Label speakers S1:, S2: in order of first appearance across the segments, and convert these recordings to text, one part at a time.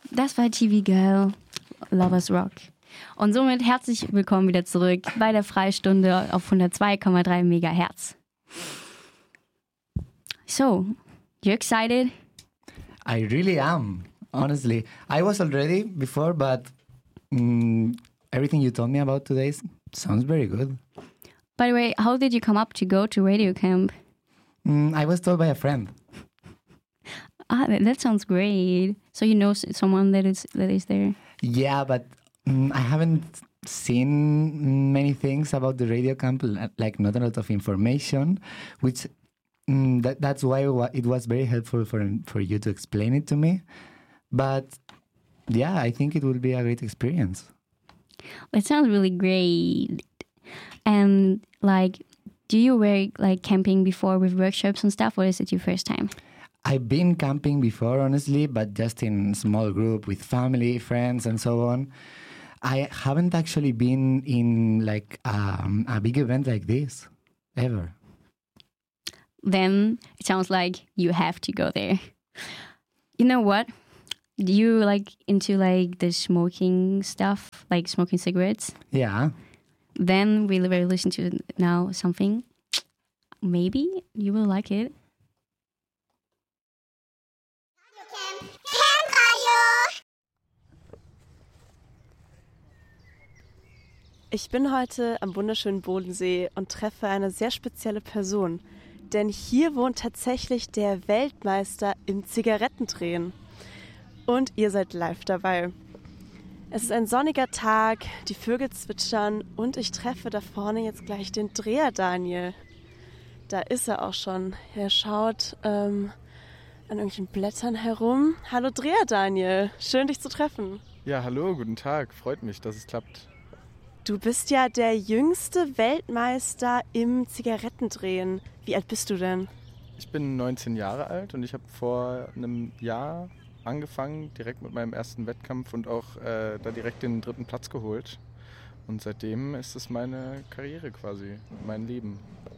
S1: Das war TV Girl, Lovers Rock. Und somit herzlich willkommen wieder zurück bei der Freistunde auf 102,3 Megahertz. So, you excited?
S2: I really am, honestly. I was already before, but everything you told me about today sounds very good.
S1: By the way, how did you come up to go to Radio Camp?
S2: I was told by a friend.
S1: That sounds great. So you know someone that is there?
S2: Yeah, but I haven't seen many things about the Radio Camp, like not a lot of information, which that's why it was very helpful for you to explain it to me. But yeah, I think it will be a great experience.
S1: It sounds really great. And like, do you work like camping before with workshops and stuff, or is it your first time?
S2: I've been camping before, honestly, but just in small group with family, friends, and so on. I haven't actually been in like a big event like this, ever.
S1: Then it sounds like you have to go there. You know what? Do you like into like the smoking stuff, like smoking cigarettes?
S2: Yeah.
S1: Then we'll listen to now something. Maybe you will like it.
S3: Ich bin heute am wunderschönen Bodensee und treffe eine sehr spezielle Person. Denn hier wohnt tatsächlich der Weltmeister im Zigarettendrehen. Und ihr seid live dabei. Es ist ein sonniger Tag, die Vögel zwitschern und ich treffe da vorne jetzt gleich den Dreher Daniel. Da ist er auch schon. Er schaut an irgendwelchen Blättern herum. Hallo Dreher Daniel, schön dich zu treffen.
S4: Ja, hallo, guten Tag. Freut mich, dass es klappt.
S3: Du bist ja der jüngste Weltmeister im Zigarettendrehen. Wie alt bist du denn?
S4: Ich bin 19 Jahre alt und ich habe vor einem Jahr angefangen, direkt mit meinem ersten Wettkampf und auch da direkt den 3. Platz geholt. Und seitdem ist es meine Karriere quasi, mein Leben.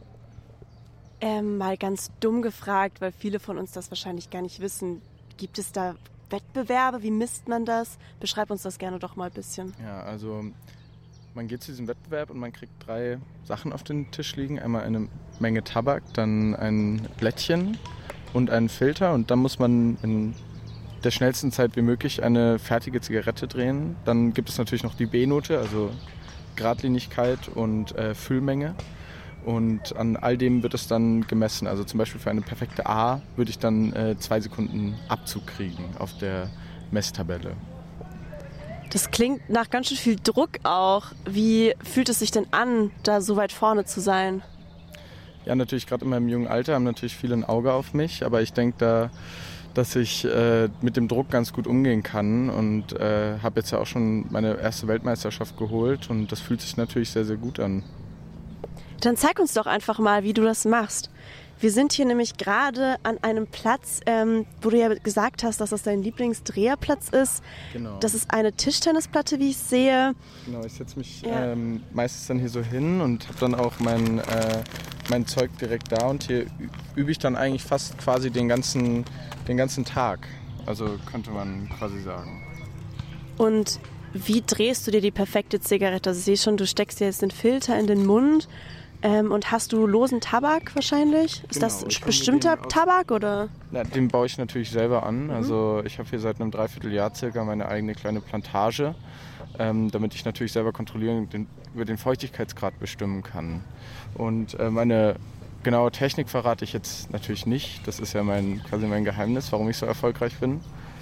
S3: Mal ganz dumm gefragt, weil viele von uns das wahrscheinlich gar nicht wissen. Gibt es da Wettbewerbe? Wie misst man das? Beschreib uns das gerne doch mal ein bisschen.
S4: Ja, also man geht zu diesem Wettbewerb und man kriegt 3 Sachen auf den Tisch liegen. Einmal eine Menge Tabak, dann ein Blättchen und einen Filter. Und dann muss man in der schnellsten Zeit wie möglich eine fertige Zigarette drehen. Dann gibt es natürlich noch die B-Note, also Geradlinigkeit und Füllmenge. Und an all dem wird es dann gemessen. Also zum Beispiel für eine perfekte A würde ich dann 2 Sekunden Abzug kriegen auf der Messtabelle.
S3: Das klingt nach ganz schön viel Druck auch. Wie fühlt es sich denn an, da so weit vorne zu sein?
S4: Ja, natürlich gerade in meinem jungen Alter haben natürlich viele ein Auge auf mich, aber ich denke da, dass ich mit dem Druck ganz gut umgehen kann und habe jetzt ja auch schon meine erste Weltmeisterschaft geholt und das fühlt sich natürlich sehr, sehr gut an.
S3: Dann zeig uns doch einfach mal, wie du das machst. Wir sind hier nämlich gerade an einem Platz, wo du ja gesagt hast, dass das dein Lieblingsdreherplatz ist.
S4: Genau.
S3: Das ist eine Tischtennisplatte, wie ich sehe.
S4: Genau, ich setze mich meistens dann hier so hin und habe dann auch mein Zeug direkt da und hier übe ich dann eigentlich fast quasi den ganzen Tag. Also könnte man quasi sagen.
S3: Und wie drehst du dir die perfekte Zigarette? Also ich sehe schon, du steckst dir jetzt den Filter in den Mund. Und hast du losen Tabak wahrscheinlich? Ist das ein bestimmter Tabak oder?
S4: Ja, den baue ich natürlich selber an. Also ich habe hier seit einem Dreivierteljahr circa meine eigene kleine Plantage, damit ich natürlich selber kontrollieren und über den Feuchtigkeitsgrad bestimmen kann. Und meine genaue Technik verrate ich jetzt natürlich nicht. Das ist ja quasi mein Geheimnis, warum ich so erfolgreich bin.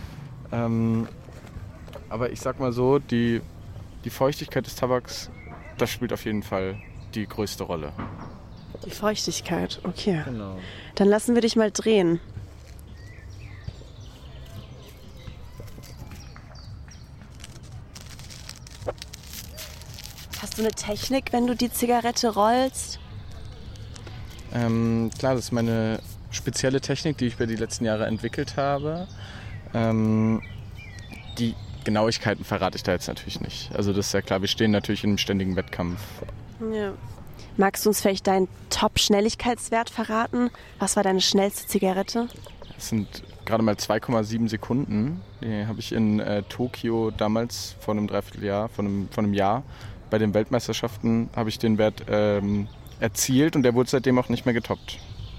S4: Aber ich sag mal so, die Feuchtigkeit des Tabaks, das spielt auf jeden Fall die größte Rolle.
S3: Die Feuchtigkeit, okay.
S4: Genau.
S3: Dann lassen wir dich mal drehen. Hast du eine Technik, wenn du die Zigarette rollst?
S4: Klar, das ist meine spezielle Technik, die ich über die letzten Jahre entwickelt habe. Die Genauigkeiten verrate ich da jetzt natürlich nicht. Also das ist ja klar, wir stehen natürlich in einem ständigen Wettkampf.
S3: Ja. Magst du uns vielleicht deinen Top-Schnelligkeitswert verraten? Was war deine schnellste Zigarette?
S4: Es sind gerade mal 2,7 Sekunden. Die habe ich in Tokio damals vor einem Dreivierteljahr, vor einem Jahr bei den Weltmeisterschaften habe ich den Wert erzielt und der wurde seitdem auch nicht mehr getoppt.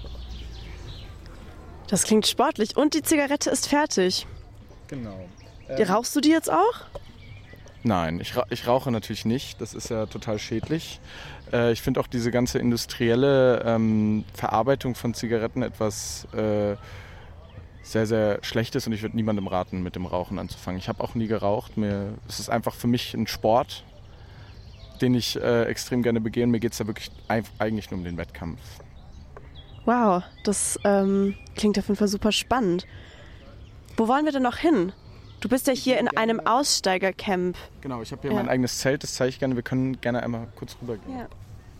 S3: Das klingt sportlich. Und die Zigarette ist fertig.
S4: Genau.
S3: Rauchst du die jetzt auch?
S4: Nein, ich rauche natürlich nicht. Das ist ja total schädlich. Ich finde auch diese ganze industrielle Verarbeitung von Zigaretten etwas sehr, sehr Schlechtes und ich würde niemandem raten, mit dem Rauchen anzufangen. Ich habe auch nie geraucht. Es ist einfach für mich ein Sport, den ich extrem gerne begehe. Mir geht es da wirklich eigentlich nur um den Wettkampf.
S3: Wow, das klingt auf jeden Fall super spannend. Wo wollen wir denn noch hin? Du bist ja hier in einem Aussteigercamp.
S4: Genau, ich habe hier mein eigenes Zelt, das zeige ich gerne. Wir können gerne einmal kurz rübergehen.
S3: Ja.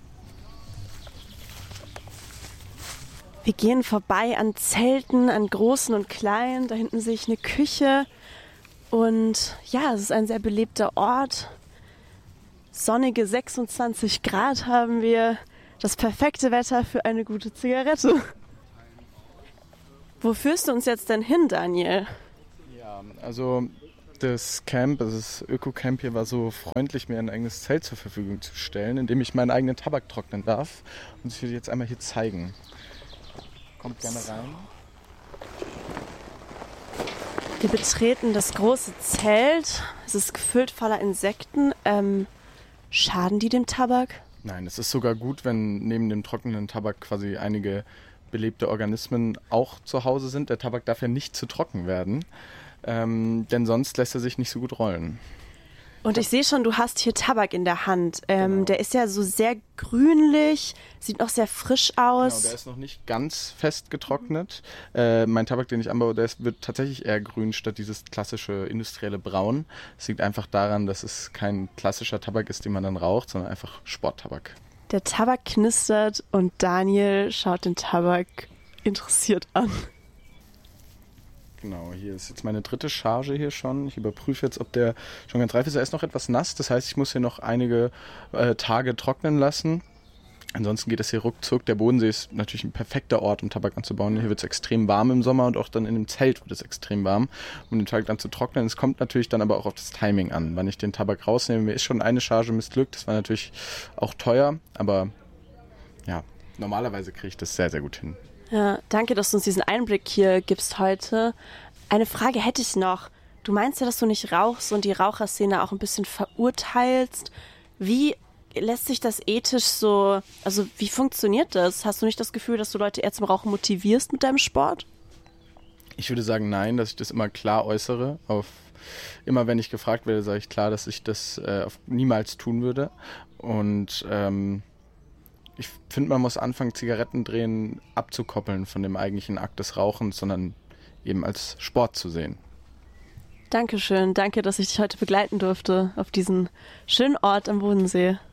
S3: Wir gehen vorbei an Zelten, an großen und kleinen. Da hinten sehe ich eine Küche. Und ja, es ist ein sehr belebter Ort. Sonnige 26 Grad haben wir. Das perfekte Wetter für eine gute Zigarette. Wo führst du uns jetzt denn hin, Daniel?
S4: Ja, also das Camp, also das Öko-Camp hier war so freundlich, mir ein eigenes Zelt zur Verfügung zu stellen, in dem ich meinen eigenen Tabak trocknen darf. Und ich will dir jetzt einmal hier zeigen. Kommt gerne rein.
S3: Wir betreten das große Zelt. Es ist gefüllt voller Insekten. Schaden die dem Tabak?
S4: Nein, es ist sogar gut, wenn neben dem trockenen Tabak quasi einige belebte Organismen auch zu Hause sind. Der Tabak darf ja nicht zu trocken werden, denn sonst lässt er sich nicht so gut rollen.
S3: Und ich sehe schon, du hast hier Tabak in der Hand. Genau. Der ist ja so sehr grünlich, sieht noch sehr frisch aus.
S4: Genau, der ist noch nicht ganz fest getrocknet. Mein Tabak, den ich anbaue, wird tatsächlich eher grün statt dieses klassische industrielle Braun. Das liegt einfach daran, dass es kein klassischer Tabak ist, den man dann raucht, sondern einfach Sporttabak.
S3: Der Tabak knistert und Daniel schaut den Tabak interessiert an.
S4: Genau, hier ist jetzt meine 3. Charge hier schon. Ich überprüfe jetzt, ob der schon ganz reif ist. Er ist noch etwas nass, das heißt, ich muss hier noch einige Tage trocknen lassen. Ansonsten geht es hier ruckzuck. Der Bodensee ist natürlich ein perfekter Ort, um Tabak anzubauen. Hier wird es extrem warm im Sommer und auch dann in dem Zelt wird es extrem warm, um den Tabak dann zu trocknen. Es kommt natürlich dann aber auch auf das Timing an, wann ich den Tabak rausnehme. Mir ist schon eine Charge missglückt, das war natürlich auch teuer, aber ja, normalerweise kriege ich das sehr, sehr gut hin.
S3: Ja, danke, dass du uns diesen Einblick hier gibst heute. Eine Frage hätte ich noch. Du meinst ja, dass du nicht rauchst und die Raucherszene auch ein bisschen verurteilst. Wie lässt sich das ethisch so, also wie funktioniert das? Hast du nicht das Gefühl, dass du Leute eher zum Rauchen motivierst mit deinem Sport?
S4: Ich würde sagen, nein, dass ich das immer klar äußere. Immer wenn ich gefragt werde, sage ich klar, dass ich das niemals tun würde. Und ich finde, man muss anfangen, Zigarettendrehen abzukoppeln von dem eigentlichen Akt des Rauchens, sondern eben als Sport zu sehen.
S3: Dankeschön, danke, dass ich dich heute begleiten durfte auf diesen schönen Ort am Bodensee.